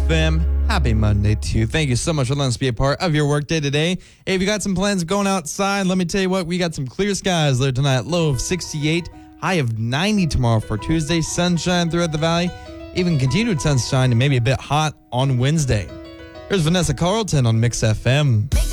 FM. Happy Monday to you. Thank you so much for letting us be a part of your workday today. Hey, if you got some plans going outside, let me tell you what, we got some clear skies there tonight. Low of 68, high of 90 tomorrow for Tuesday. Sunshine throughout the valley. Even continued sunshine and maybe a bit hot on Wednesday. Here's Vanessa Carlton on Mix FM.